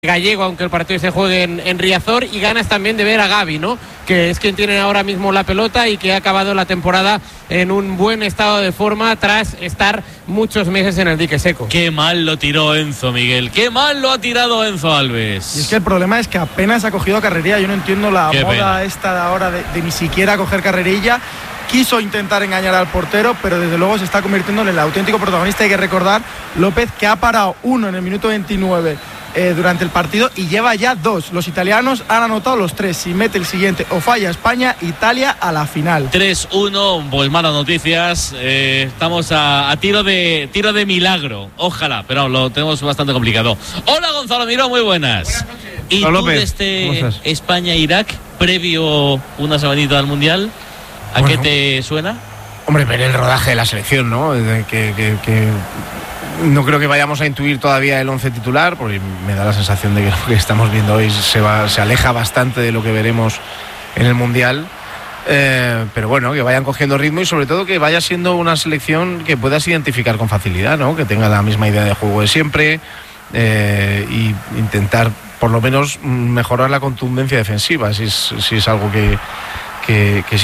Gallego, aunque el partido se juegue en Riazor, y ganas también de ver a Gavi, ¿no? Que es quien tiene ahora mismo la pelota y que ha acabado la temporada en un buen estado de forma tras estar muchos meses en el dique seco. Qué mal lo tiró Enzo, Miguel, qué mal lo ha tirado Enzo Alves. Y es que el problema es que apenas ha cogido carrerilla. Yo no entiendo la moda esta de ahora de ni siquiera coger carrerilla. Quiso intentar engañar al portero, pero desde luego se está convirtiendo en el auténtico protagonista. Hay que recordar, López, que ha parado uno en el minuto 29 durante el partido y lleva ya dos. Los italianos han anotado los tres. Si mete el siguiente o falla España, Italia a la final. 3-1, pues malas noticias. Estamos a tiro de milagro. Ojalá, pero lo tenemos bastante complicado. Hola Gonzalo Miró, muy buenas. ¿Y tú desde España-Irak, previo una semanita al Mundial, a qué te suena? Hombre, ver el rodaje de la selección, ¿no? Que no creo que vayamos a intuir todavía el 11 titular, porque me da la sensación de que lo que estamos viendo hoy se aleja bastante de lo que veremos en el Mundial. Pero bueno, que vayan cogiendo ritmo y sobre todo que vaya siendo una selección que puedas identificar con facilidad, ¿no? Que tenga la misma idea de juego de siempre y intentar por lo menos mejorar la contundencia defensiva, si es algo que sí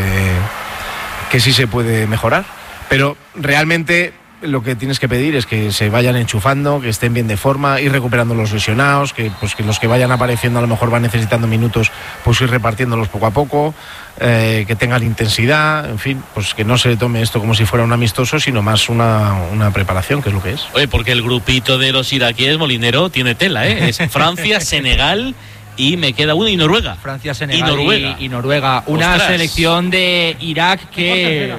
se puede mejorar. Pero realmente lo que tienes que pedir es que se vayan enchufando, que estén bien de forma, ir recuperando los lesionados, que los que vayan apareciendo a lo mejor van necesitando minutos, pues ir repartiéndolos poco a poco, que tengan intensidad, en fin, pues que no se tome esto como si fuera un amistoso, sino más una preparación, que es lo que es. Oye, porque el grupito de los iraquíes, Molinero, tiene tela, ¿eh? Es Francia, Senegal y me queda uno, y Noruega. Francia, Senegal y Noruega. Una selección de Irak que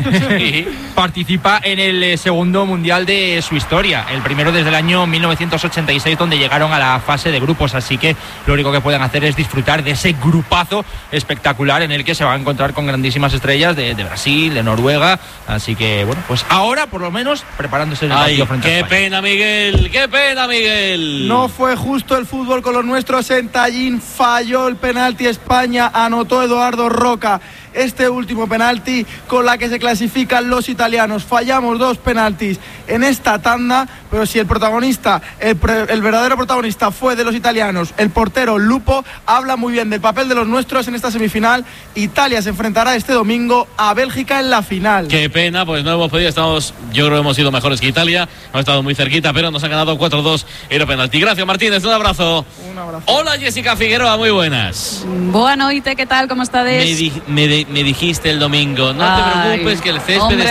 participa en el segundo mundial de su historia, el primero desde el año 1986, donde llegaron a la fase de grupos, así que lo único que pueden hacer es disfrutar de ese grupazo espectacular en el que se van a encontrar con grandísimas estrellas de Brasil, de Noruega, así que bueno, pues ahora por lo menos preparándose el partido frente a España. ¡Qué pena, Miguel! ¡Qué pena, Miguel! No fue justo el fútbol con los nuestros. En Tallín falló el penalti España, anotó Eduardo Roca este último penalti con la que se clasifican los italianos. Fallamos dos penaltis en esta tanda, pero si el protagonista, el verdadero protagonista fue de los italianos, el portero Lupo, habla muy bien del papel de los nuestros en esta semifinal. Italia se enfrentará este domingo a Bélgica en la final. Qué pena, pues no hemos podido, yo creo que hemos sido mejores que Italia, hemos estado muy cerquita, pero nos han ganado 4-2 en el penalti. Gracias, Martínez, un abrazo. Un abrazo. Hola, Jessica Figueroa, muy buenas. Boa noite, ¿qué tal? ¿Cómo estás? Me dijiste el domingo, no te preocupes, que el césped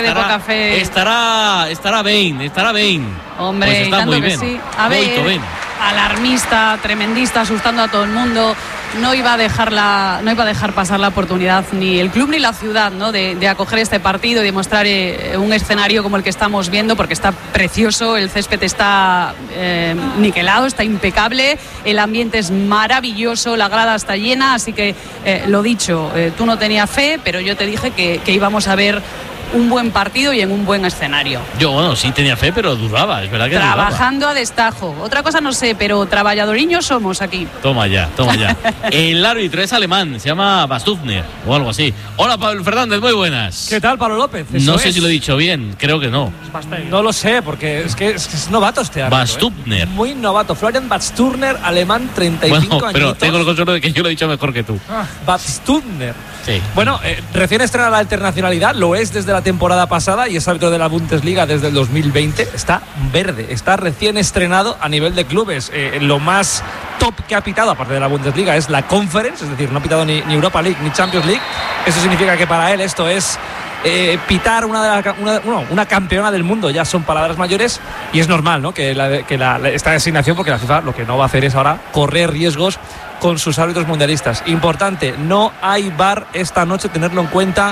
estará bien. Hombre, pues está tanto muy que bien. sí. A ver, bien. Alarmista, tremendista, asustando a todo el mundo. No iba a dejar pasar la oportunidad ni el club ni la ciudad, ¿no? de acoger este partido y de mostrar un escenario como el que estamos viendo, porque está precioso, el césped está niquelado, está impecable, el ambiente es maravilloso, la grada está llena, así que lo dicho, tú no tenías fe, pero yo te dije que íbamos a ver un buen partido y en un buen escenario. Yo, bueno, sí tenía fe, pero dudaba, es verdad que trabajando dudaba. a destajo. Otra cosa no sé, pero trabajadoriños somos aquí. Toma ya. El árbitro es alemán, se llama Bastufner o algo así. Hola, Pablo Fernández, muy buenas. ¿Qué tal, Pablo López? No sé si lo he dicho bien, creo que no. No lo sé, porque es novato este árbitro. Bastufner. Muy novato. Florian Bastufner, alemán, 35 años. Pero tengo el consuelo de que yo lo he dicho mejor que tú. Bastufner. Sí. Bueno, recién estrenada la internacionalidad, lo es desde la temporada pasada y es árbitro de la Bundesliga desde el 2020. Está verde, está recién estrenado a nivel de clubes. Lo más top que ha pitado, aparte de la Bundesliga, es la Conference, es decir, no ha pitado ni Europa League ni Champions League. Eso significa que para él esto es pitar una campeona del mundo. Ya son palabras mayores y es normal, ¿no? que esta designación, porque la FIFA lo que no va a hacer es ahora correr riesgos con sus árbitros mundialistas. Importante, no hay VAR esta noche, tenerlo en cuenta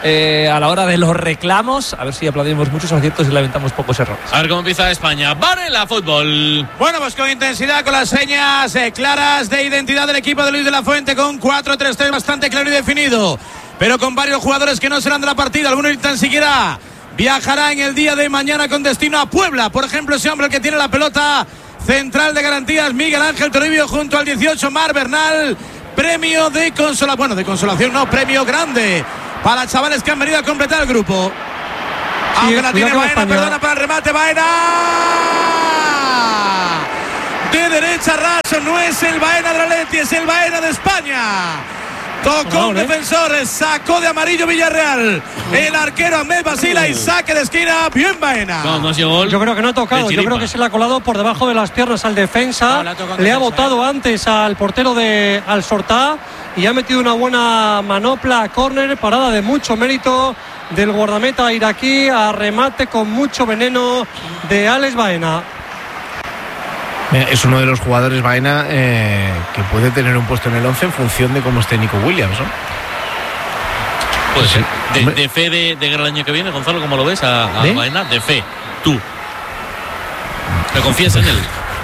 a la hora de los reclamos. A ver si aplaudimos muchos aciertos y lamentamos pocos errores. A ver cómo empieza España. Varela Fútbol. Bueno, pues con intensidad, con las señas claras de identidad del equipo de Luis de la Fuente, con 4-3-3 bastante claro y definido, pero con varios jugadores que no serán de la partida. Algunos tan siquiera viajará en el día de mañana con destino a Puebla. Por ejemplo, ese hombre que tiene la pelota, central de garantías, Miguel Ángel Toribio, junto al 18, Mar Bernal. Premio de consolación, bueno, de consolación no, premio grande para chavales que han venido a completar el grupo. Aunque la tiene Baena, perdona, para el remate, Baena. de derecha raso. No es el Baena del Atleti, es el Baena de España. Tocó un defensor, sacó de amarillo Villarreal. El arquero Ahmed Basila y saque de esquina. Bien Baena. No ha sido gol. Yo creo que no ha tocado. Yo creo que se le ha colado por debajo de las piernas al defensa. Le ha botado antes al portero de Al Sortá y ha metido una buena manopla a córner. Parada de mucho mérito del guardameta iraquí. A remate con mucho veneno de Alex Baena. Es uno de los jugadores, Baena, que puede tener un puesto en el 11 en función de cómo esté Nico Williams, ¿no? Puede ser. De fe de cara al año que viene, Gonzalo, ¿cómo lo ves a Baena? De fe, tú. ¿Te confías en él?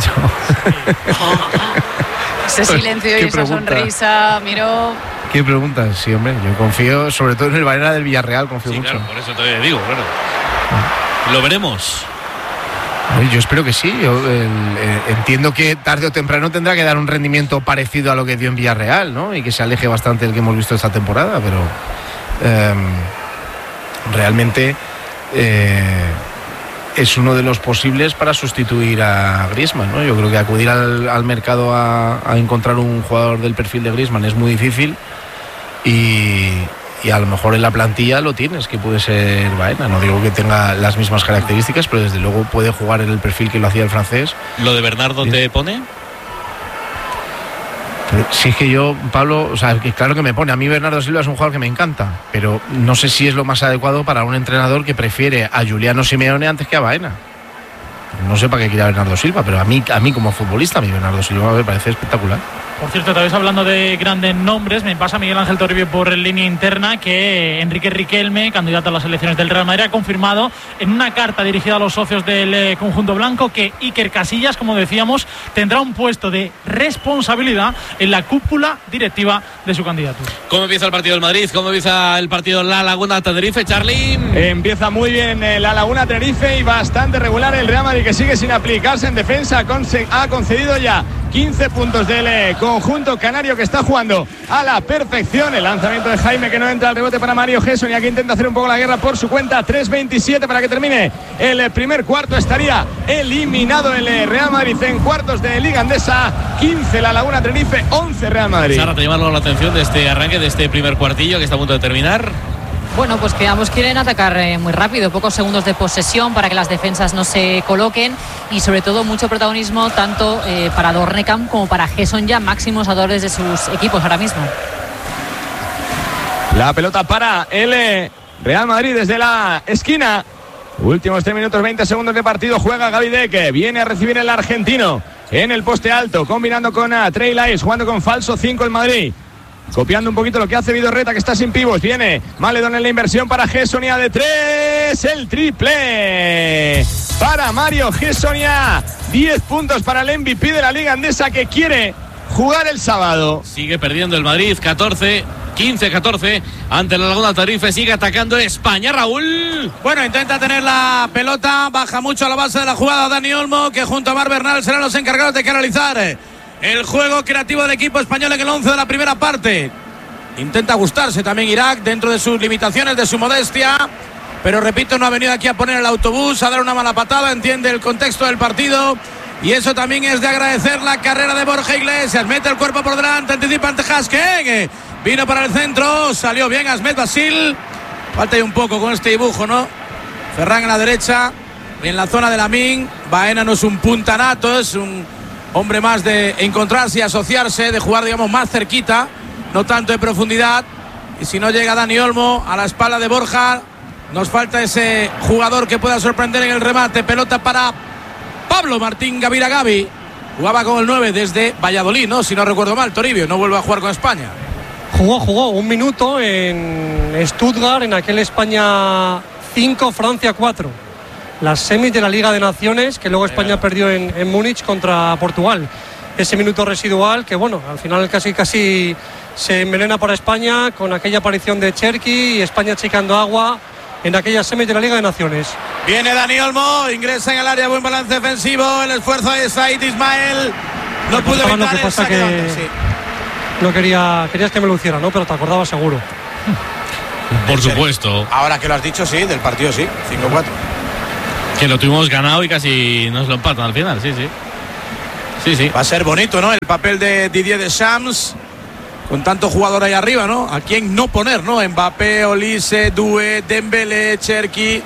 Ese silencio y esa sonrisa, Miró. ¿Qué preguntas? Sí, hombre, yo confío sobre todo en el Baena del Villarreal, confío mucho. Claro, por eso te digo, claro. Lo veremos. Yo espero que sí. Yo entiendo que tarde o temprano tendrá que dar un rendimiento parecido a lo que dio en Villarreal, ¿no? Y que se aleje bastante del que hemos visto esta temporada, pero realmente es uno de los posibles para sustituir a Griezmann, ¿no? Yo creo que acudir al mercado a encontrar un jugador del perfil de Griezmann es muy difícil y a lo mejor en la plantilla lo tienes, que puede ser Baena. No digo que tenga las mismas características, pero desde luego puede jugar en el perfil que lo hacía el francés. ¿Lo de Bernardo te pone? Sí, es que yo, Pablo, o sea, que claro que me pone. A mí Bernardo Silva es un jugador que me encanta, pero no sé si es lo más adecuado para un entrenador que prefiere a Giuliano Simeone antes que a Baena. No sé para qué quiera Bernardo Silva, pero a mí como futbolista, a mí Bernardo Silva me parece espectacular. Por cierto, tal vez hablando de grandes nombres, me pasa Miguel Ángel Toribio por línea interna que Enrique Riquelme, candidato a las elecciones del Real Madrid, ha confirmado en una carta dirigida a los socios del conjunto blanco que Iker Casillas, como decíamos, tendrá un puesto de responsabilidad en la cúpula directiva de su candidatura. ¿Cómo empieza el partido del Madrid? ¿Cómo empieza el partido La Laguna Tenerife, Charly? Empieza muy bien La Laguna Tenerife y bastante regular el Real Madrid, que sigue sin aplicarse en defensa. Ha concedido ya 15 puntos del conjunto canario, que está jugando a la perfección. El lanzamiento de Jaime, que no entra al rebote para Mario Gesson, y aquí intenta hacer un poco la guerra por su cuenta. 3:27 para que termine el primer cuarto. Estaría eliminado el Real Madrid en cuartos de Liga Andesa. 15 La Laguna Tenerife, 11 Real Madrid. Sara, te llama la atención de este arranque, de este primer cuartillo que está a punto de terminar. Bueno, pues que ambos quieren atacar muy rápido, pocos segundos de posesión para que las defensas no se coloquen, y sobre todo mucho protagonismo tanto para Dornekam como para Gesson, ya máximos adores de sus equipos ahora mismo. La pelota para el Real Madrid desde la esquina. Últimos 3 minutos 20 segundos de partido. Juega Gavi Deck, viene a recibir el argentino en el poste alto, combinando con Trey Lyles, jugando con falso 5 el Madrid. Copiando un poquito lo que hace Vidorreta, que está sin pivos. Viene Maledon en la inversión para Gessonia de 3. El triple para Mario Gessonia. 10 puntos para el MVP de la Liga Andesa, que quiere jugar el sábado. Sigue perdiendo el Madrid, 15-14 ante la Laguna Tenerife. Sigue atacando España, Raúl. Bueno, intenta tener la pelota, baja mucho a la base de la jugada Dani Olmo, que junto a Mar Bernal serán los encargados de canalizar el juego creativo del equipo español en el 11 de la primera parte. Intenta ajustarse también Irak dentro de sus limitaciones, de su modestia, pero repito, no ha venido aquí a poner el autobús, a dar una mala patada. Entiende el contexto del partido, y eso también es de agradecer. La carrera de Borja Iglesias, mete el cuerpo por delante, anticipa ante Haske, vino para el centro, salió bien Ahmed Basil. Falta ahí un poco con este dibujo, ¿no? Ferran en la derecha, en la zona de Lamine. Baena no es un puntanato, es un hombre más de encontrarse y asociarse, de jugar, digamos, más cerquita, no tanto de profundidad. Y si no llega Dani Olmo a la espalda de Borja, nos falta ese jugador que pueda sorprender en el remate. Pelota para Pablo Martín Gavira Gavi. Jugaba con el 9 desde Valladolid, ¿no? Si no recuerdo mal, Toribio, no vuelve a jugar con España. Jugó un minuto en Stuttgart, en aquel España 5, Francia 4. Las semis de la Liga de Naciones, que luego España perdió en Múnich contra Portugal. Ese minuto residual que, bueno, al final casi se envenena para España con aquella aparición de Cherki y España achicando agua en aquellas semis de la Liga de Naciones. Viene Dani Olmo, ingresa en el área, buen balance defensivo, el esfuerzo de Said Ismael. No pudo evitar. Lo que pasa que sí. No querías que me lo hiciera, ¿no? Pero te acordabas seguro. Por supuesto. Ahora que lo has dicho, sí, del partido sí, 5-4. Que lo tuvimos ganado y casi nos lo empatan al final, sí. Sí. Va a ser bonito, ¿no? El papel de Didier Deschamps, con tanto jugador ahí arriba, ¿no? ¿A quién no poner, no? Mbappé, Olise, Doué, Dembélé, Cherki.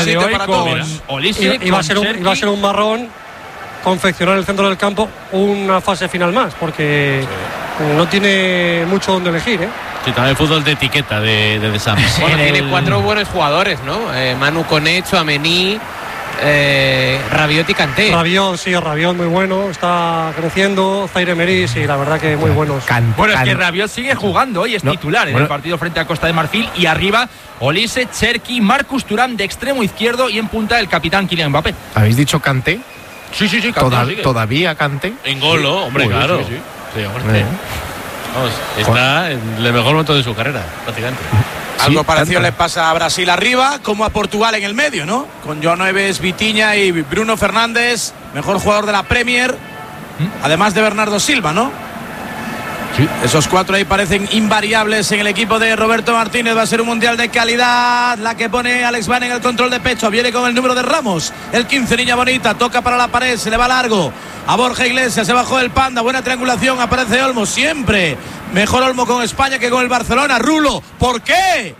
Iba a ser un marrón confeccionar en el centro del campo una fase final más, porque no tiene mucho donde elegir, ¿eh? Sí, también el fútbol de etiqueta de Deschamps. Bueno, tiene 4 buenos jugadores, ¿no? Manu Koné, Tchouaméni, Rabiot y Kanté. Rabiot muy bueno, está creciendo. Zaire Emery, sí, la verdad que muy buenos. Bueno, es que Rabiot sigue jugando hoy, es titular en el partido frente a Costa de Marfil, y arriba Olise, Cherki, Marcus Thuram de extremo izquierdo y en punta el capitán Kylian Mbappé. ¿Habéis dicho Kanté? Sí, Kanté ¿Todavía Kanté? En Golo, hombre, claro. Sí, hombre. Vamos, está en el mejor momento de su carrera, prácticamente. Algo parecido le pasa a Brasil arriba, como a Portugal en el medio, ¿no? Con João Neves, Vitinha y Bruno Fernández, mejor jugador de la Premier, además de Bernardo Silva, ¿no? Sí. Esos 4 ahí parecen invariables en el equipo de Roberto Martínez. Va a ser un mundial de calidad, la que pone Alex Van en el control de pecho. Viene con el número de Ramos, el 15, niña bonita, toca para la pared, se le va largo a Borja Iglesias, se bajó el Panda, buena triangulación, aparece Olmo, siempre mejor Olmo con España que con el Barcelona. Rulo, ¿por qué?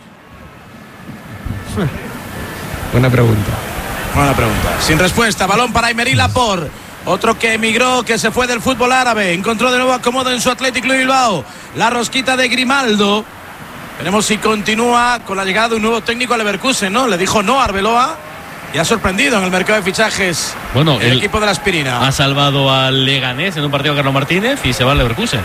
Buena pregunta. Sin respuesta, balón para Aymeric Laporte, otro que emigró, que se fue del fútbol árabe, encontró de nuevo acomodo en su Athletic Club Bilbao. La rosquita de Grimaldo, veremos si continúa con la llegada de un nuevo técnico al Leverkusen, ¿no? Le dijo no a Arbeloa y ha sorprendido en el mercado de fichajes. Bueno, el equipo de la Aspirina ha salvado al Leganés en un partido de Carlos Martínez y se va al Leverkusen.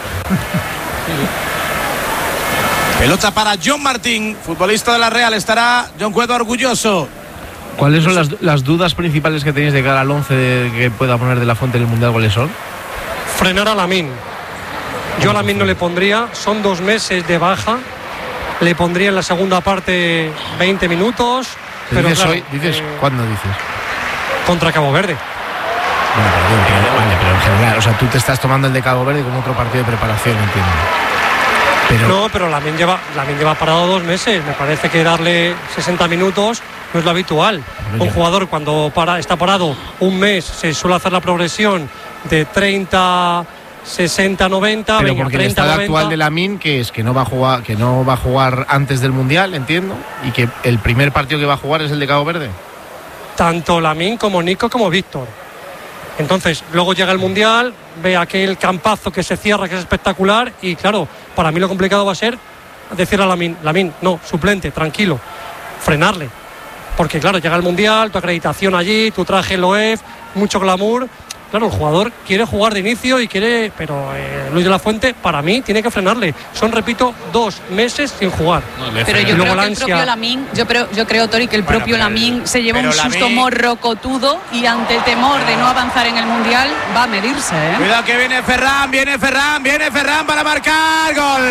Pelota para John Martín, futbolista de la Real. Estará John Cueto orgulloso. ¿Cuáles son las dudas principales que tenéis de cara al 11 que pueda poner De La Fuente en el Mundial? ¿Cuáles son? Frenar a Lamine. Yo a Lamine no le pondría, son 2 meses de baja. Le pondría en la segunda parte 20 minutos. Pero ¿Dices claro, hoy? ¿Cuándo dices? Contra Cabo Verde. Bueno, pero en general, o sea, tú te estás tomando el de Cabo Verde como otro partido de preparación, entiendo. Pero Lamine lleva parado 2 meses. Me parece que darle 60 minutos no es lo habitual. Un jugador cuando está parado un mes se suele hacer la progresión de 30, 60, 90. Pero venga, porque 30, el estado 90. actual de Lamine, que es que no va a jugar antes del Mundial, entiendo, y que el primer partido que va a jugar es el de Cabo Verde. Tanto Lamine como Nico como Víctor. Entonces, luego llega el Mundial, ve aquel campazo que se cierra, que es espectacular, y claro, para mí lo complicado va a ser decirle a Lamine, no, suplente, tranquilo, frenarle. Porque claro, llega el Mundial, tu acreditación allí, tu traje Loef, mucho glamour. Claro, el jugador quiere jugar de inicio y quiere, pero Luis de la Fuente, para mí, tiene que frenarle. Son, repito, 2 meses sin jugar. Pero yo creo que el propio Lamine, yo creo, Tori, que el propio Lamine se lleva un susto morrocotudo y ante el temor de no avanzar en el Mundial va a medirse, ¿eh? Cuidado que viene Ferran para marcar. ¡Gol!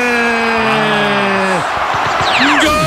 ¡Gol!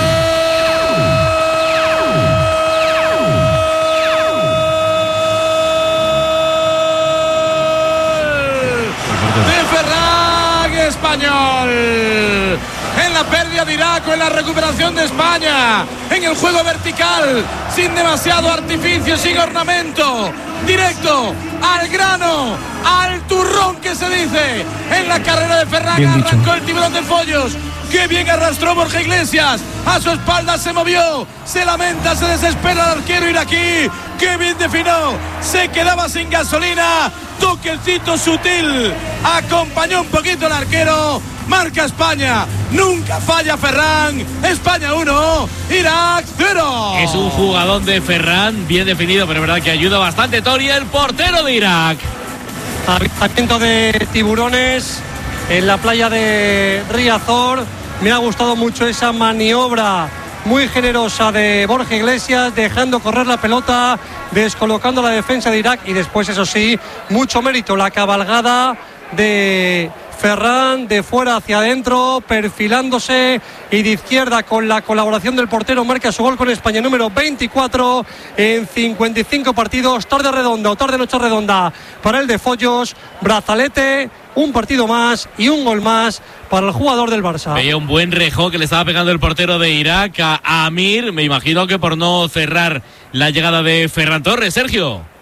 Español, en la pérdida de Irak o en la recuperación de España, en el juego vertical, sin demasiado artificio, sin ornamento, directo al grano, al turrón que se dice, en la carrera de Ferran. Arrancó el tiburón de Follos, que bien arrastró Borja Iglesias, a su espalda se movió, se lamenta, se desespera el arquero iraquí, que bien definió, se quedaba sin gasolina, toquecito sutil, acompañó un poquito el arquero, marca España, nunca falla Ferran, España 1, Irak 0. Es un jugador de Ferran, bien definido, pero es verdad que ayuda bastante Tori, el portero de Irak. Avistamiento de tiburones en la playa de Riazor. Me ha gustado mucho esa maniobra muy generosa de Borja Iglesias, dejando correr la pelota, descolocando la defensa de Irak, y después, eso sí, mucho mérito la cabalgada de Ferran, de fuera hacia adentro, perfilándose, y de izquierda con la colaboración del portero marca su gol con España, número 24 en 55 partidos. Tarde redonda o tarde noche redonda para el de Follos, brazalete, un partido más y un gol más para el jugador del Barça. Veía un buen rejón que le estaba pegando el portero de Irak a Amir, me imagino que por no cerrar la llegada de Ferran Torres. Sergio.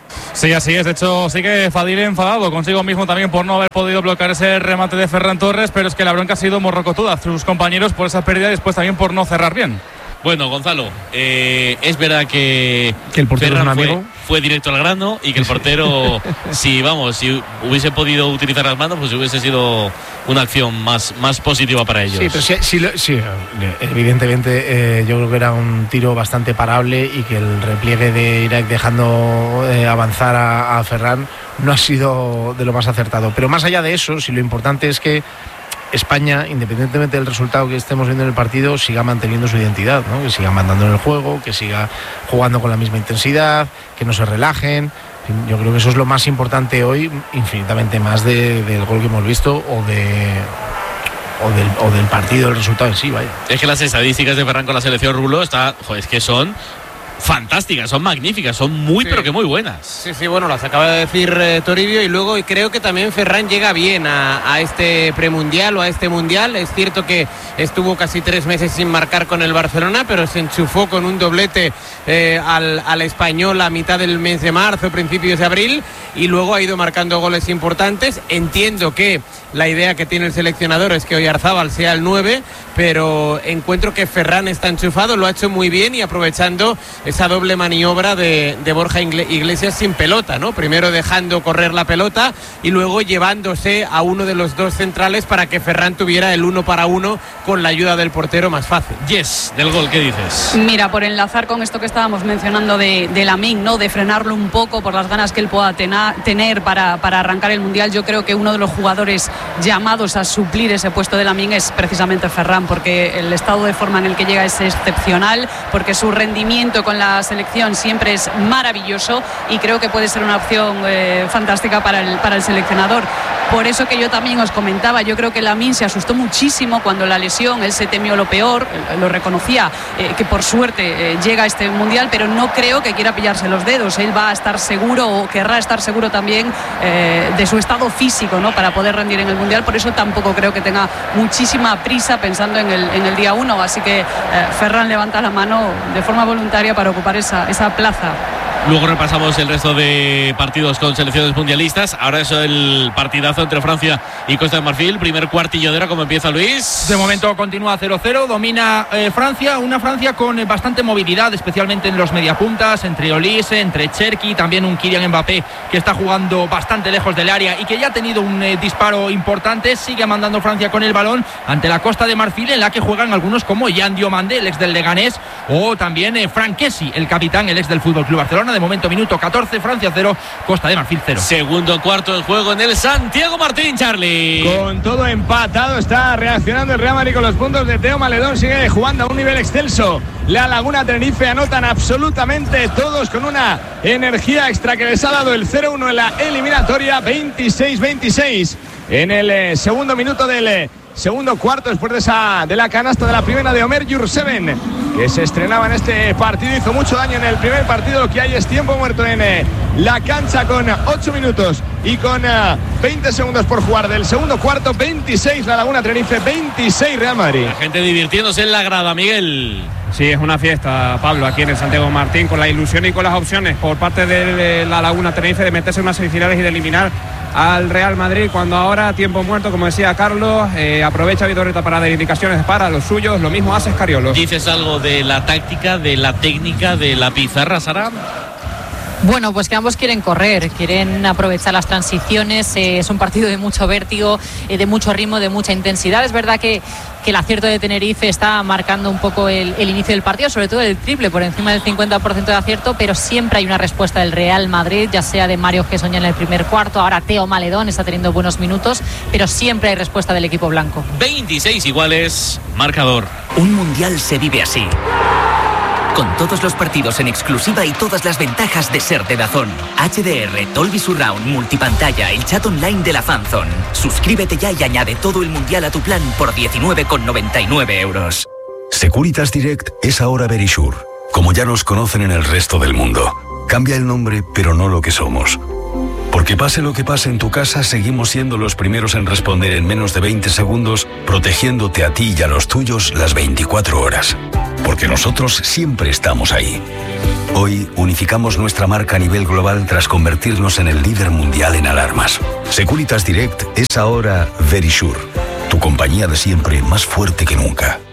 Sí, así es. De hecho, sí que Fadil enfadado consigo mismo también por no haber podido bloquear ese remate de Ferran Torres, pero es que la bronca ha sido morrocotuda a sus compañeros por esa pérdida y después también por no cerrar bien. Bueno, Gonzalo, es verdad que el portero es un amigo. Fue directo al grano y que el portero, si hubiese podido utilizar las manos, pues hubiese sido una acción más positiva para ellos. Sí, pero sí, evidentemente yo creo que era un tiro bastante parable y que el repliegue de Irak dejando avanzar a Ferran no ha sido de lo más acertado. Pero más allá de eso, si lo importante es que España, independientemente del resultado que estemos viendo en el partido, siga manteniendo su identidad, ¿no? Que siga mandando en el juego, que siga jugando con la misma intensidad, que no se relajen. Yo creo que eso es lo más importante hoy, infinitamente más del gol que hemos visto o del partido, del resultado en sí, vaya. Es que las estadísticas de Ferran con la selección Rulo es que son fantásticas, son magníficas, son pero que muy buenas. Sí, bueno, las acaba de decir Toribio, y luego creo que también Ferran llega bien a este premundial o a este mundial. Es cierto que estuvo casi 3 meses sin marcar con el Barcelona, pero se enchufó con un doblete al Español a mitad del mes de marzo, principios de abril, y luego ha ido marcando goles importantes. Entiendo que la idea que tiene el seleccionador es que Oyarzábal sea el 9, pero encuentro que Ferran está enchufado, lo ha hecho muy bien y aprovechando esa doble maniobra de Borja Iglesias sin pelota, ¿no? Primero dejando correr la pelota y luego llevándose a uno de los dos centrales para que Ferran tuviera el 1 para 1 con la ayuda del portero más fácil. Yes, del gol, ¿qué dices? Mira, por enlazar con esto que estábamos mencionando de Lamine, ¿no? De frenarlo un poco por las ganas que él pueda tener para arrancar el Mundial. Yo creo que uno de los jugadores llamados a suplir ese puesto de Lamine es precisamente Ferran, porque el estado de forma en el que llega es excepcional, porque su rendimiento con la selección siempre es maravilloso y creo que puede ser una opción fantástica para el seleccionador. Por eso que yo también os comentaba, yo creo que Lamine se asustó muchísimo cuando la lesión, él se temió lo peor, lo reconocía, que por suerte llega a este Mundial, pero no creo que quiera pillarse los dedos. Él va a estar seguro o querrá estar seguro también de su estado físico, ¿no? Para poder rendir en el Mundial. Por eso tampoco creo que tenga muchísima prisa pensando en el día 1, así que Ferran levanta la mano de forma voluntaria para ocupar esa plaza. Luego repasamos el resto de partidos con selecciones mundialistas. Ahora es el partidazo entre Francia y Costa de Marfil. Primer cuartillo de hora, ¿cómo empieza, Luis? De momento continúa 0-0, domina Francia, una Francia con bastante movilidad, especialmente en los mediapuntas, entre Olise, entre Cherki, también un Kylian Mbappé que está jugando bastante lejos del área y que ya ha tenido un disparo importante. Sigue mandando Francia con el balón ante la Costa de Marfil, en la que juegan algunos como Yan Diomandé, el ex del Leganés, o también Franck Kessie, el capitán, el ex del FC Barcelona. De momento, minuto 14, Francia 0, Costa de Marfil 0. Segundo cuarto en juego en el Santiago Martín, Charlie. Con todo empatado, está reaccionando el Real Madrid con los puntos de Teo Maledón. Sigue jugando a un nivel excelso. La Laguna Tenerife anotan absolutamente todos con una energía extra que les ha dado el 0-1 en la eliminatoria. 26-26 en el segundo minuto del segundo cuarto, después de la canasta de la primera de Omer Yurtseven, que se estrenaba en este partido. Hizo mucho daño en el primer partido. Lo que hay es tiempo muerto en la cancha con 8 minutos y con 20 segundos por jugar del segundo cuarto. 26 la Laguna Tenerife, 26 Real Madrid. La gente divirtiéndose en la grada, Miguel. Sí, es una fiesta, Pablo, aquí en el Santiago Martín, con la ilusión y con las opciones por parte de la Laguna Tenerife de meterse en unas semifinales y de eliminar al Real Madrid, cuando ahora, tiempo muerto, como decía Carlos, aprovecha Vidorreta para dar indicaciones para los suyos. Lo mismo hace Scariolo. ¿Dices algo de la táctica, de la técnica, de la pizarra, Sara? Bueno, pues que ambos quieren correr, quieren aprovechar las transiciones. Es un partido de mucho vértigo, de mucho ritmo, de mucha intensidad. Es verdad que el acierto de Tenerife está marcando un poco el inicio del partido, sobre todo el triple, por encima del 50% de acierto, pero siempre hay una respuesta del Real Madrid, ya sea de Mario Gessoña en el primer cuarto, ahora Teo Maledón está teniendo buenos minutos, pero siempre hay respuesta del equipo blanco. 26 iguales, marcador. Un mundial se vive así, con todos los partidos en exclusiva y todas las ventajas de ser de DAZN. HDR, Dolby Surround, multipantalla, el chat online de la FanZone. Suscríbete ya y añade todo el mundial a tu plan por 19,99 euros. Securitas Direct es ahora Verisure, como ya nos conocen en el resto del mundo. Cambia el nombre, pero no lo que somos. Porque pase lo que pase en tu casa, seguimos siendo los primeros en responder en menos de 20 segundos, protegiéndote a ti y a los tuyos las 24 horas. Porque nosotros siempre estamos ahí. Hoy unificamos nuestra marca a nivel global tras convertirnos en el líder mundial en alarmas. Securitas Direct es ahora Verisure, tu compañía de siempre más fuerte que nunca.